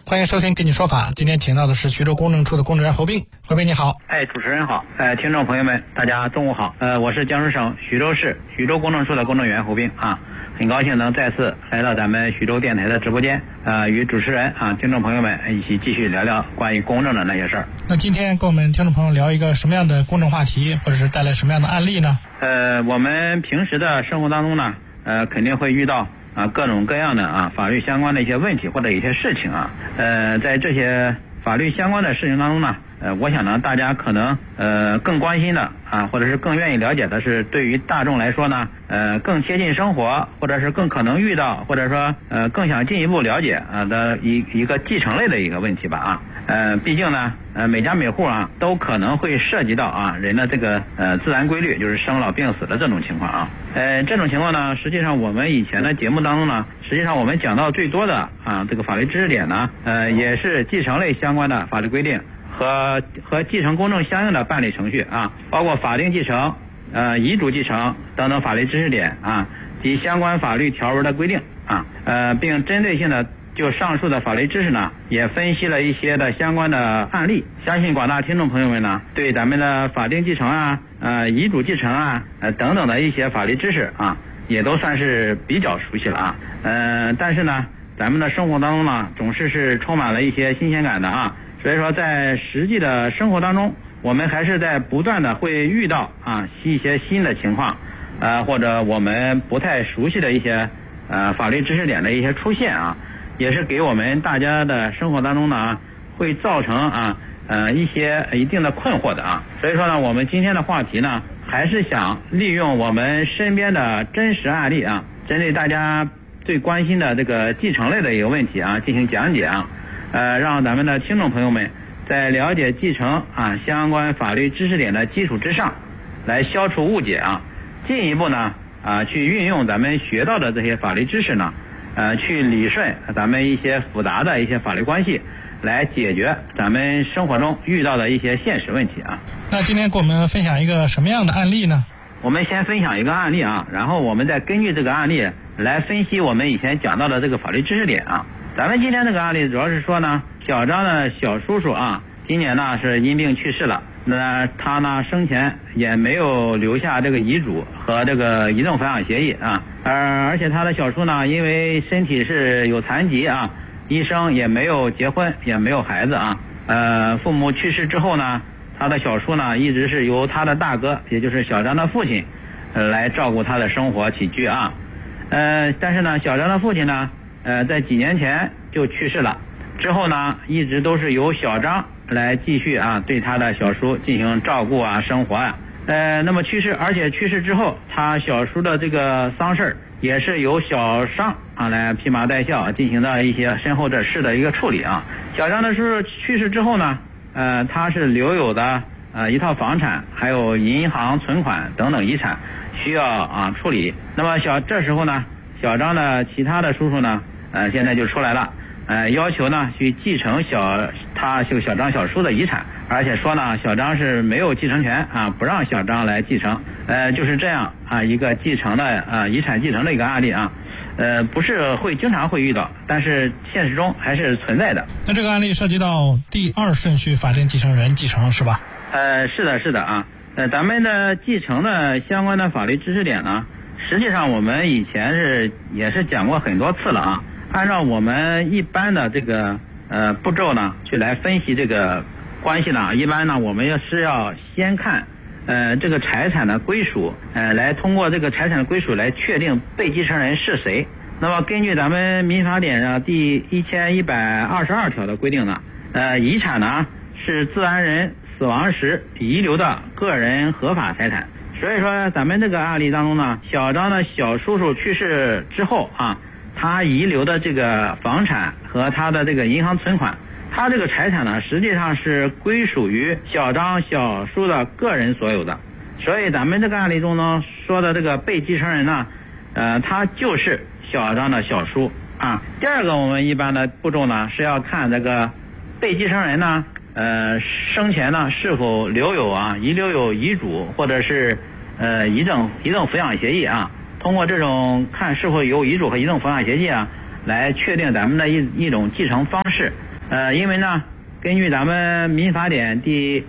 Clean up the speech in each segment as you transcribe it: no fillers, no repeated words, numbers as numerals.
欢迎收听跟你说法。今天请到的是徐州公证处的公证员侯斌。侯斌你好。 主持人好。听众朋友们大家中午好。我是江苏省徐州市徐州公证处的公证员侯斌啊，很高兴能再次来到咱们徐州电台的直播间，与主持人听众朋友们一起继续聊聊关于公证的那些事儿。 那今天跟我们听众朋友聊一个什么样的公证话题，或者是带来什么样的案例呢？ 我们平时的生活当中呢，肯定会遇到各种各样的法律相关的一些问题或者一些事情在这些法律相关的事情当中呢，我想呢，大家可能更关心的或者是更愿意了解的是，对于大众来说呢，更贴近生活，或者是更可能遇到，或者说更想进一步了解的一个继承类的一个问题吧毕竟呢，每家每户都可能会涉及到人的这个自然规律，就是生老病死的这种情况这种情况呢，实际上我们以前的节目当中呢，实际上我们讲到最多的这个法律知识点呢，也是继承类相关的法律规定和继承公证相应的办理程序包括法定继承、遗嘱继承等等法律知识点及相关法律条文的规定并针对性的就上述的法律知识呢，也分析了一些的相关的案例。相信广大听众朋友们呢，对咱们的法定继承遗嘱继承等等的一些法律知识也都算是比较熟悉了但是呢，咱们的生活当中呢，总是充满了一些新鲜感的所以说在实际的生活当中，我们还是在不断的会遇到一些新的情况或者我们不太熟悉的一些法律知识点的一些出现也是给我们大家的生活当中呢，会造成一些一定的困惑的所以说呢，我们今天的话题呢，还是想利用我们身边的真实案例针对大家最关心的这个继承类的一个问题进行讲解让咱们的听众朋友们在了解继承相关法律知识点的基础之上，来消除误解进一步呢去运用咱们学到的这些法律知识呢去理顺咱们一些复杂的一些法律关系，来解决咱们生活中遇到的一些现实问题那今天给我们分享一个什么样的案例呢？ 我们先分享一个案例然后我们再根据这个案例来分析我们以前讲到的这个法律知识点咱们今天这个案例主要是说呢，小张的小叔叔今年呢是因病去世了。那他呢生前也没有留下这个遗嘱和这个遗赠抚养协议而且他的小叔呢，因为身体是有残疾医生也没有结婚，也没有孩子父母去世之后呢，他的小叔呢一直是由他的大哥，也就是小张的父亲来照顾他的生活起居但是呢，小张的父亲呢在几年前就去世了，之后呢一直都是由小张来继续对他的小叔进行照顾生活那么而且去世之后，他小叔的这个丧事也是由小张来披麻戴孝进行的一些身后的事的一个处理小张的叔叔去世之后呢他是留有的一套房产，还有银行存款等等遗产需要处理。那么这时候呢，小张的其他的叔叔呢现在就出来了要求呢去继承小张小叔的遗产，而且说呢小张是没有继承权不让小张来继承就是这样一个继承的遗产继承的一个案例不是经常会遇到，但是现实中还是存在的。 那这个案例涉及到第二顺序法定继承人继承是吧？ 是的咱们的继承的相关的法律知识点呢，实际上我们以前也是讲过很多次了按照我们一般的这个步骤呢，去来分析这个关系呢，一般呢我们是要先看这个财产的归属来通过这个财产的归属来确定被继承人是谁。那么根据咱们民法典第1122条的规定呢遗产呢是自然人死亡时遗留的个人合法财产。所以说咱们这个案例当中呢，小张的小叔叔去世之后他遗留的这个房产和他的这个银行存款，他这个财产呢实际上是归属于小张小叔的个人所有的。所以咱们这个案例中呢说的这个被继承人呢他就是小张的小叔第二个我们一般的步骤呢是要看这个被继承人呢生前呢是否遗留有遗嘱或者是遗赠抚养协议通过这种看是否有遗嘱和遗赠抚养协议来确定咱们的一种继承方式。 因为呢，根据咱们民法典第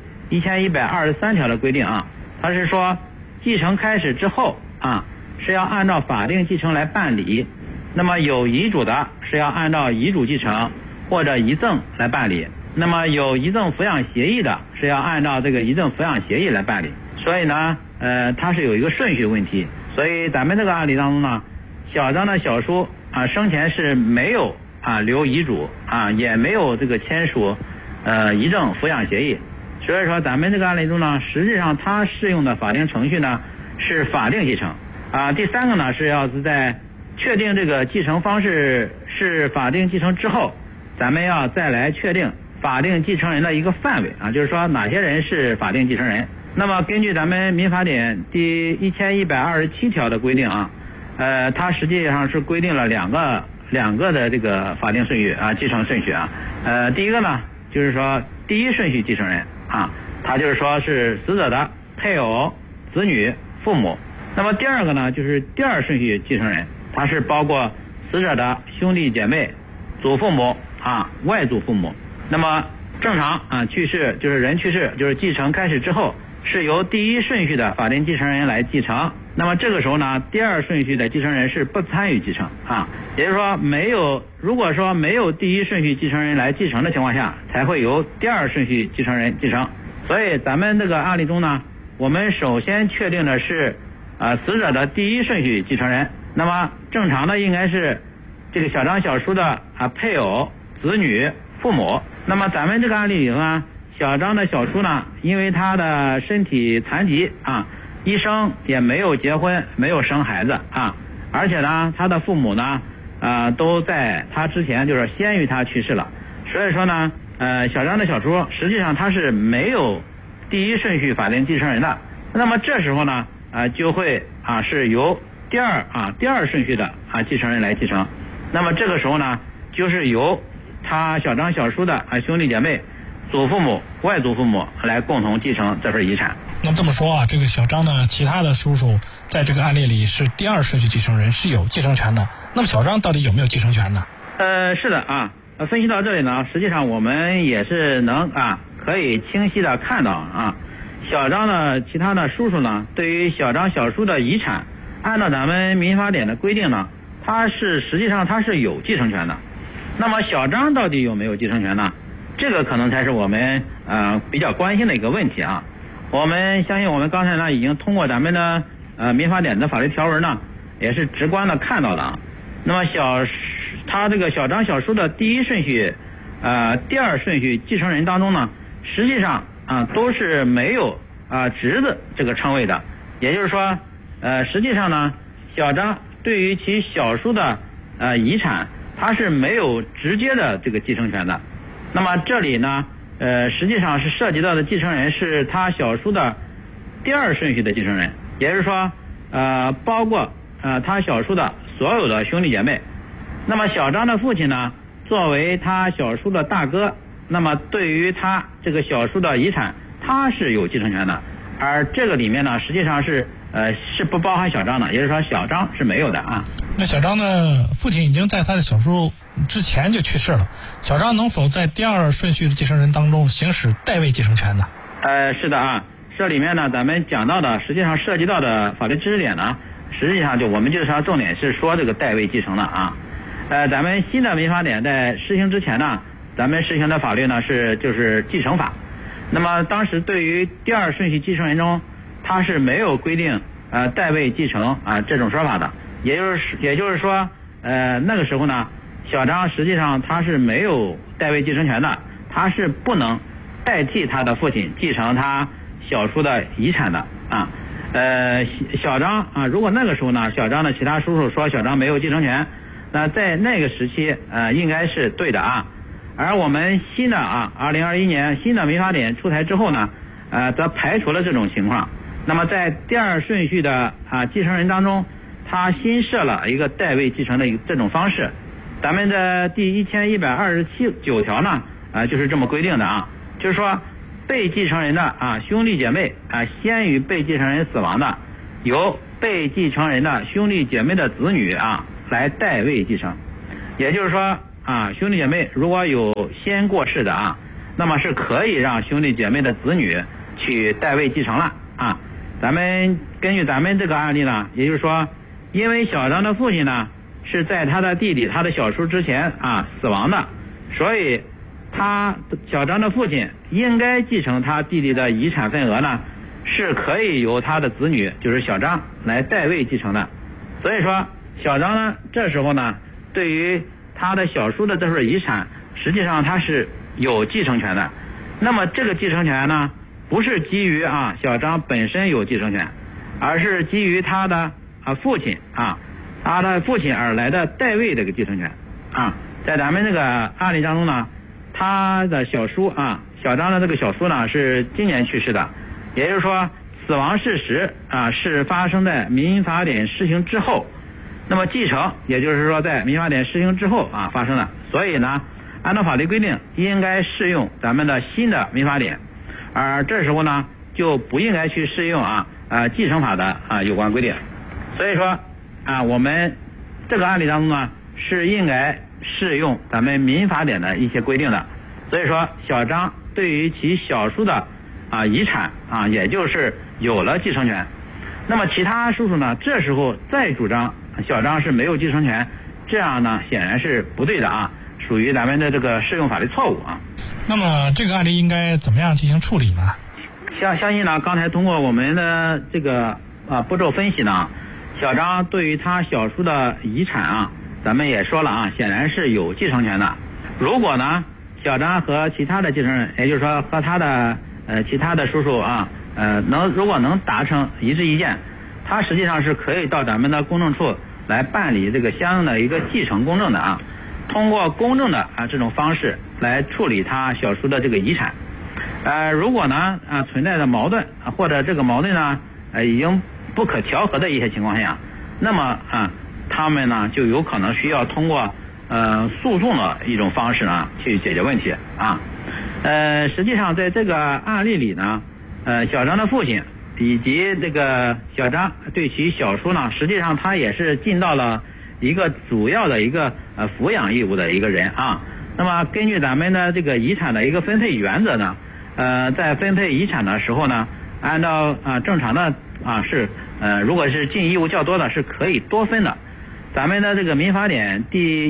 1123条的规定啊，它是说继承开始之后啊，是要按照法定继承来办理。那么有遗嘱的是要按照遗嘱继承或者遗赠来办理。那么有遗赠抚养协议的是要按照这个遗赠抚养协议来办理。所以呢，它是有一个顺序问题。所以咱们这个案例当中呢，小张的小叔啊生前是没有留遗嘱啊，也没有这个签署遗赠抚养协议。所以说咱们这个案例中呢，实际上它适用的法定程序呢是法定继承啊。第三个呢是要是在确定这个继承方式是法定继承之后，咱们要再来确定法定继承人的一个范围啊，就是说哪些人是法定继承人。那么根据咱们民法典第1127条的规定啊，它实际上是规定了两个的这个法定顺序啊，继承顺序啊。第一个呢就是说第一顺序继承人啊，它就是说是死者的配偶、子女、父母。那么第二个呢就是第二顺序继承人，它是包括死者的兄弟姐妹、祖父母啊、外祖父母。那么正常啊去世就是人去世，就是继承开始之后，是由第一顺序的法定继承人来继承。那么这个时候呢，第二顺序的继承人是不参与继承啊，也就是说如果说没有第一顺序继承人来继承的情况下，才会由第二顺序继承人继承。所以咱们这个案例中呢，我们首先确定的是死者的第一顺序继承人。那么正常的应该是这个小张小叔的配偶、子女、父母。那么咱们这个案例里呢，小张的小叔呢，因为他的身体残疾啊，一生也没有结婚，没有生孩子啊，而且呢他的父母呢都在他之前就是先于他去世了。所以说呢小张的小叔实际上他是没有第一顺序法定继承人的。那么这时候呢就会是由第二顺序的继承人来继承。那么这个时候呢，就是由他小张小叔的兄弟姐妹、祖父母、外祖父母来共同继承这份遗产。 那这么说这个小张呢，其他的叔叔在这个案例里是第二顺序继承人，是有继承权的。那么小张到底有没有继承权呢？ 是的分析到这里呢，实际上我们也是能可以清晰的看到小张的其他的叔叔呢，对于小张小叔的遗产，按照咱们民法典的规定呢，实际上他是有继承权的。那么小张到底有没有继承权呢？这个可能才是我们比较关心的一个问题啊。我们相信我们刚才呢已经通过咱们的民法典的法律条文呢，也是直观的看到了那么他这个小张小叔的第一顺序第二顺序继承人当中呢，实际上都是没有侄子这个称谓的。也就是说实际上呢，小张对于其小叔的遗产，他是没有直接的这个继承权的。那么这里呢实际上是涉及到的继承人是他小叔的第二顺序的继承人，也就是说包括他小叔的所有的兄弟姐妹。那么小张的父亲呢，作为他小叔的大哥，那么对于他这个小叔的遗产，他是有继承权的。而这个里面呢，实际上是不包含小张的，也就是说小张是没有的那小张的父亲已经在他的小叔之前就去世了，小张能否在第二顺序的继承人当中行使代位继承权呢？是的这里面呢咱们讲到的实际上涉及到的法律知识点呢，实际上我们就是说重点是说这个代位继承的咱们新的民法典在施行之前呢，咱们实行的法律呢就是继承法。那么当时对于第二顺序继承人中，他是没有规定代位继承这种说法的。也就是说那个时候呢，小张实际上他是没有代位继承权的，他是不能代替他的父亲继承他小叔的遗产的小张如果那个时候呢，小张的其他叔叔说小张没有继承权，那在那个时期应该是对的而我们新的2021年新的民法典出台之后呢则排除了这种情况。那么在第二顺序的继承人当中，他新设了一个代位继承的这种方式。咱们的第1129条呢就是这么规定的就是说被继承人的兄弟姐妹先于被继承人死亡的，由被继承人的兄弟姐妹的子女来代位继承。也就是说兄弟姐妹如果有先过世的那么是可以让兄弟姐妹的子女去代位继承了咱们根据咱们这个案例呢，也就是说，因为小张的父亲呢是在他的弟弟他的小叔之前死亡的，所以小张的父亲应该继承他弟弟的遗产份额呢，是可以由他的子女就是小张来代位继承的。所以说小张呢这时候呢对于他的小叔的这份遗产，实际上他是有继承权的。那么这个继承权呢不是基于小张本身有继承权，而是基于他的父亲他的父亲而来的代位这个继承权在咱们这个案例当中呢，他的小叔小张的这个小叔呢是今年去世的，也就是说死亡事实是发生在民法典施行之后，那么继承也就是说在民法典施行之后发生的，所以呢按照法律规定应该适用咱们的新的民法典，而这时候呢就不应该去适用继承法的有关规定。所以说我们这个案例当中呢是应该适用咱们民法典的一些规定的。所以说小张对于其小叔的遗产也就是有了继承权。那么其他叔叔呢这时候再主张小张是没有继承权，这样呢显然是不对的属于咱们的这个适用法律错误那么这个案例应该怎么样进行处理呢？ 相信呢刚才通过我们的这个步骤分析呢，小张对于他小叔的遗产咱们也说了显然是有继承权的。如果呢小张和其他的继承人，也就是说和他的其他的叔叔如果能达成一致意见，他实际上是可以到咱们的公证处来办理这个相应的一个继承公证的通过公证的这种方式来处理他小叔的这个遗产。如果呢存在的矛盾或者这个矛盾呢已经不可调和的一些情况下，那么他们呢就有可能需要通过诉讼的一种方式呢去解决问题实际上在这个案例里呢小张的父亲以及这个小张对其小叔呢，实际上他也是尽到了一个主要的一个抚养义务的一个人那么根据咱们的这个遗产的一个分配原则呢在分配遗产的时候呢，按照正常的是如果是尽义务较多的是可以多分的。咱们的这个民法典第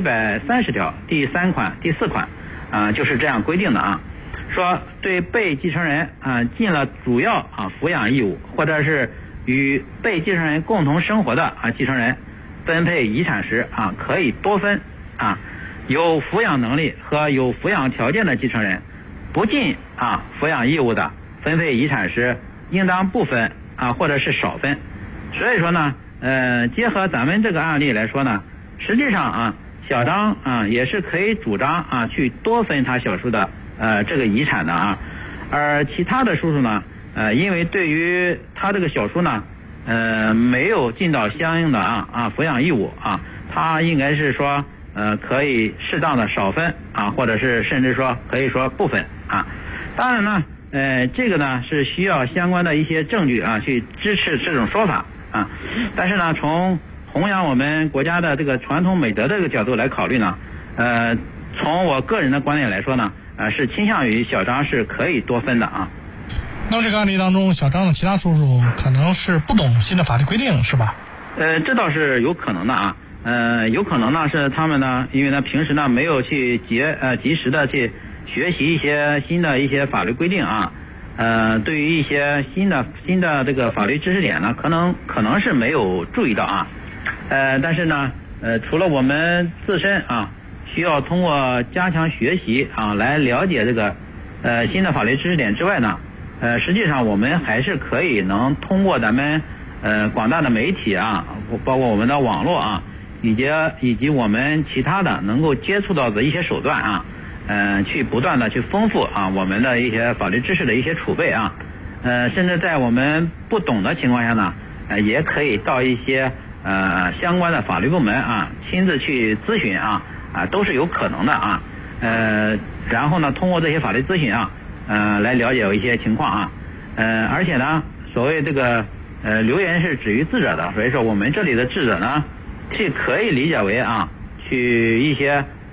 1130条第3款第4款就是这样规定的说对被继承人尽了主要抚养义务或者是与被继承人共同生活的继承人分配遗产时可以多分有抚养能力和有抚养条件的继承人不尽抚养义务的分配遗产时应当不分或者是少分。所以说呢结合咱们这个案例来说呢，实际上小张也是可以主张去多分他小叔的这个遗产的而其他的叔叔呢因为对于他这个小叔呢没有尽到相应的抚养义务他应该是说可以适当的少分或者是甚至说可以说不分当然呢这个呢是需要相关的一些证据去支持这种说法但是呢从弘扬我们国家的这个传统美德的这个角度来考虑呢从我个人的观点来说呢是倾向于小张是可以多分的那么这个案例当中小张的其他叔叔可能是不懂新的法律规定是吧？ 这倒是有可能的有可能呢是他们呢因为呢平时呢没有去及时的去学习一些新的一些法律规定对于一些新的这个法律知识点呢可能是没有注意到但是呢除了我们自身需要通过加强学习来了解这个新的法律知识点之外呢实际上我们还是可以能通过咱们广大的媒体包括我们的网络以及我们其他的能够接触到的一些手段去不断的去丰富我们的一些法律知识的一些储备甚至在我们不懂的情况下呢也可以到一些相关的法律部门亲自去咨询都是有可能的然后呢通过这些法律咨询来了解一些情况而且呢所谓这个留言是止于智者的，所以说我们这里的智者呢是可以理解为去一些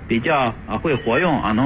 比较会活用啊，能